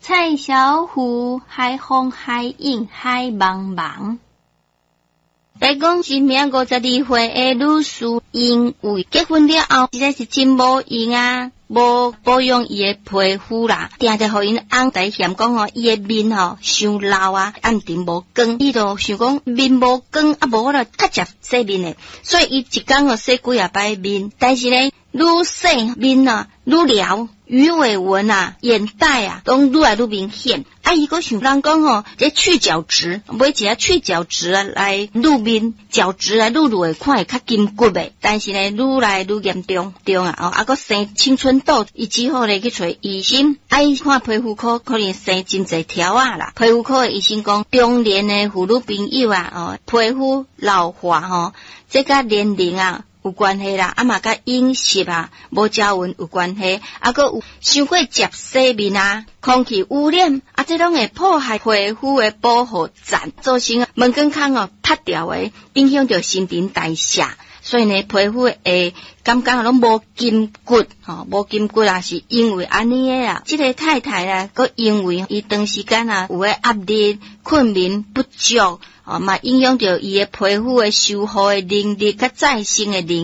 蔡小虎，海风海影海茫茫。来讲今年52岁的女士，因为结婚了后，实在是真无用啊，无保养伊的皮肤啦，定定互因翁在嫌讲吼，伊的面吼伤老啊，暗沉无光，伊就想讲面无光啊，无我就较接洗面的，所以伊一工吼洗几啊摆面，但是呢，愈洗面啊愈撩。鱼尾纹啊、眼袋啊，拢愈来愈明显。啊，伊个想人讲吼，这去角质，买一下去角质啊来入面，角质来入会看会较筋骨的。但是呢，愈来愈严重啊！啊，个生青春痘，伊只好咧去找医生。啊，伊看皮肤科可能生真侪条啊啦。皮肤科的医生讲，中年的妇女朋友啊，皮肤老化吼，这甲年龄啊。有关系啦，啊嘛甲饮食啊、无加温有关系，啊个有伤过接洗面啊、空气污染啊，这拢会破坏皮肤的保护层，造成门根孔哦塌掉的，影响到新陈代谢，所以呢皮肤会感觉拢无筋骨，无筋骨啊，是因为安尼的啊。这个太太啊，佮因为伊长时间啊有压力、困眠不足。嘛影响到伊的皮肤的修复的能力、甲再生的能力。